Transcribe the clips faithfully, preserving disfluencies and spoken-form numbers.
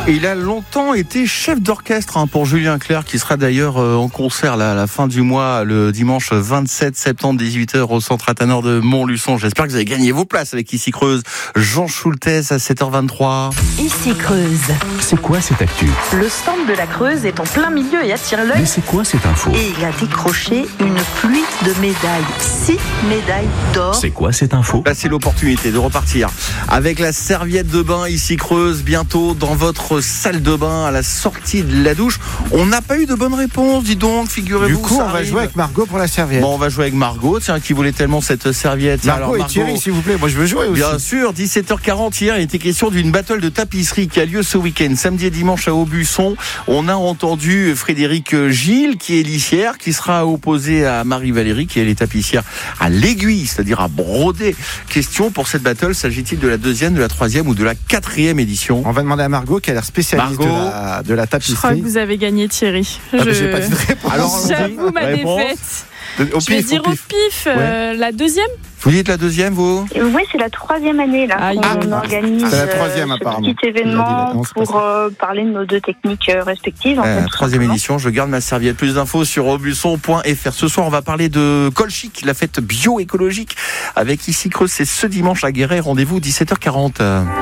Et il a longtemps été chef d'orchestre hein, pour Julien Clerc, qui sera d'ailleurs euh, en concert là, à la fin du mois, le dimanche vingt-sept septembre, dix-huit heures, au Centre Athanor de Montluçon. J'espère que vous avez gagné vos places avec Ici Creuse. Jean Schultes à sept heures vingt-trois. Ici Creuse. C'est quoi cette actu? Le stand de la Creuse est en plein milieu et attire l'œil. Mais c'est quoi cette info? Et il a décroché une pluie de médailles. Six médailles d'or. C'est quoi cette info? Là, c'est l'opportunité de repartir avec la serviette de bain Ici Creuse, bientôt dans votre salle de bain à la sortie de la douche. On n'a pas eu de bonne réponse, dis donc, figurez-vous. Du coup, on va jouer avec Margot pour la serviette. Bon, on va jouer avec Margot, tiens, qui voulait tellement cette serviette. Margot, Alors, et Margot, Thierry, s'il vous plaît, moi je veux jouer aussi. Bien sûr, dix-sept heures quarante, hier, il était question d'une battle de tapisserie qui a lieu ce week-end, samedi et dimanche à Aubusson. On a entendu Frédéric Gilles, qui est lissière, qui sera opposé à Marie-Valérie, qui est les tapissières à l'aiguille, c'est-à-dire à broder. Question pour cette battle, s'agit-il de la deuxième, de la troisième ou de la quatrième édition? On va demander à Margot, qui a l'air spécialiste de la, de la tapisserie. Je crois que vous avez gagné, Thierry. Ah, Je... mais j'ai pas de réponse. Alors, J'avoue ma réponse. défaite. Au Je vais pif, dire au au pif. pif, euh, la deuxième. Vous dites la deuxième, vous? Oui, c'est la troisième année là. Aïe. On organise C'est la troisième, euh, apparemment. ce petit événement Non, c'est pas pour euh, parler de nos deux techniques euh, respectives. En Euh, fait, tout troisième simplement. édition, je garde ma serviette. Plus d'infos sur aubusson point f r. Ce soir, on va parler de Colchic, la fête bio-écologique avec Ici Creuse. C'est ce dimanche à Guéret. Rendez-vous dix-sept heures quarante.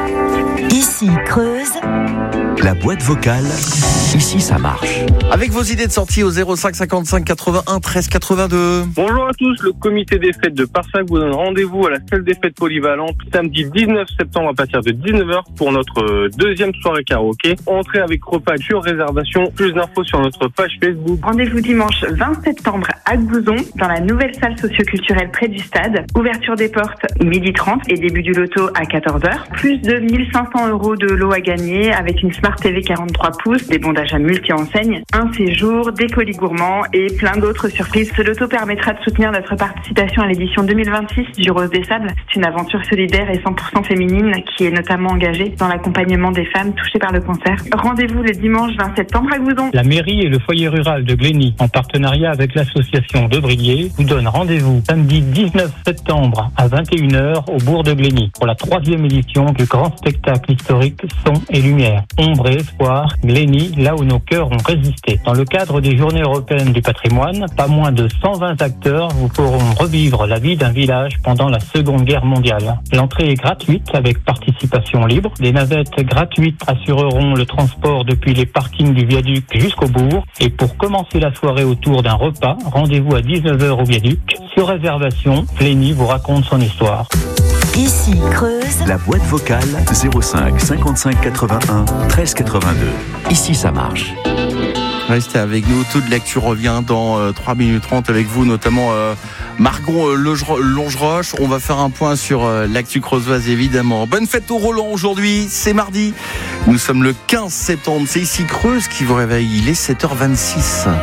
Ici Creuse. La boîte vocale, ici ça marche. Avec vos idées de sortie au zéro cinq cinquante-cinq quatre-vingt-un treize quatre-vingt-deux. Bonjour à tous, le comité des fêtes de Parsac vous donne rendez-vous à la salle des fêtes polyvalente samedi dix-neuf septembre à partir de dix-neuf heures pour notre deuxième soirée karaoké. Entrée avec repas sur réservation. Plus d'infos sur notre page Facebook. Rendez-vous dimanche vingt septembre à Gouzon, dans la nouvelle salle socioculturelle près du stade. Ouverture des portes midi trente et début du loto à quatorze heures. Plus de mille cinq cents euros de lot à gagner avec une Smart T V quarante-trois pouces, des bons d'achat multi-enseignes, un séjour, des colis gourmands et plein d'autres surprises. Ce loto permettra de soutenir notre participation à l'édition deux mille vingt-six du Rose des Sables. C'est une aventure solidaire et cent pour cent féminine qui est notamment engagée dans l'accompagnement des femmes touchées par le cancer. Rendez-vous le dimanche vingt septembre à Gouzon. La mairie et le foyer rural de Glény, en partenariat avec l'association de Briey, vous donnent rendez-vous samedi dix-neuf septembre à vingt et une heures au bourg de Glény pour la troisième édition du grand spectacle historique Son et Lumière. Ombre et espoir, Glény, là où nos cœurs ont résisté. Dans le cadre des Journées européennes du patrimoine, pas moins de cent vingt acteurs vous pourront revivre la vie d'un village pendant la Seconde Guerre mondiale. L'entrée est gratuite avec participation libre. Des navettes gratuites assureront le transport depuis les parkings du viaduc jusqu'au bourg. Et pour commencer la soirée autour d'un repas, rendez-vous à dix-neuf heures au viaduc. Sur réservation, Glény vous raconte son histoire. Ici Creuse. La boîte vocale zéro cinq cinquante-cinq quatre-vingt-un treize quatre-vingt-deux. Ici ça marche. Restez avec nous, toute l'actu revient dans euh, trois minutes trente avec vous, notamment euh, Margot euh, Loge- Longeroche. On va faire un point sur euh, l'actu creusoise évidemment. Bonne fête au Roland aujourd'hui, c'est mardi. Nous sommes le quinze septembre, c'est Ici Creuse qui vous réveille, il est sept heures vingt-six.